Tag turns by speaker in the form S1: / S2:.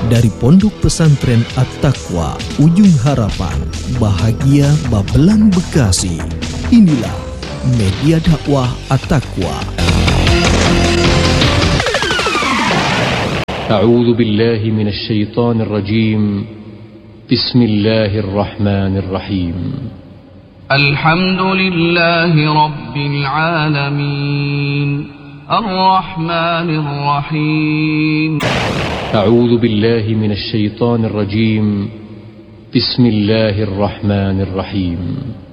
S1: Dari Pondok Pesantren At-Taqwa, Ujung Harapan, Bahagia Babelan, Bekasi. Inilah media dakwah At-Taqwa.
S2: أعوذ بالله من الشيطان الرجيم. بسم الله الرحمن الرحيم.
S3: الحمد لله رب العالمين الرحمن الرحيم.
S2: أعوذ بالله من الشيطان الرجيم. بسم الله الرحمن الرحيم.